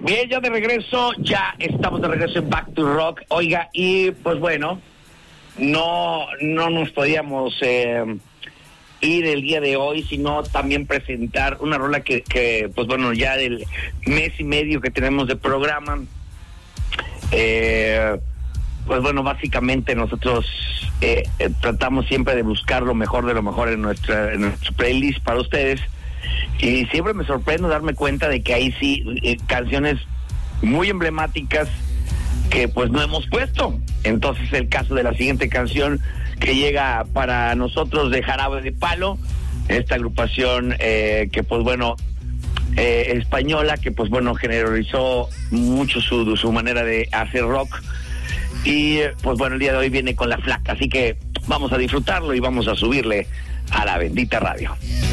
Bien, ya de regreso, ya estamos de regreso en Back to Rock. Oiga, y pues bueno, no nos podíamos ir el día de hoy, sino también presentar una rola que pues bueno, ya del mes y medio que tenemos de programa, pues bueno, básicamente nosotros tratamos siempre de buscar lo mejor de lo mejor en nuestro playlist para ustedes. Y siempre me sorprendo darme cuenta de que hay sí canciones muy emblemáticas que pues no hemos puesto. Entonces el caso de la siguiente canción que llega para nosotros de Jarabe de Palo, esta agrupación que pues bueno, española, que pues bueno generalizó mucho su manera de hacer rock. Y pues bueno, el día de hoy viene con La Flaca, así que vamos a disfrutarlo y vamos a subirle a la bendita radio.